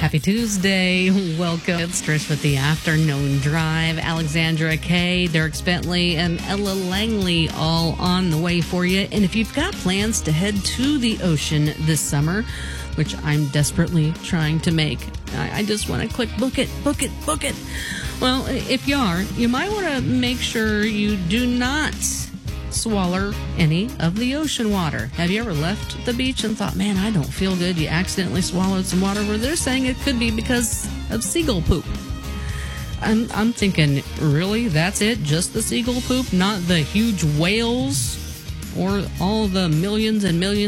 Happy Tuesday. Welcome. It's Trish with the Afternoon Drive. Alexandra Kay, Derek Bentley, and Ella Langley all on the way for you. And if you've got plans to head to the ocean this summer, which I'm desperately trying to make, I just want to click book it. Well, if you are, you might want to make sure you do not swallow any of the ocean water. Have you ever left the beach and thought, man, I don't feel good? You accidentally swallowed some water, where they're saying it could be because of seagull poop. I'm thinking, really? That's it? Just the seagull poop? Not the huge whales or all the millions and millions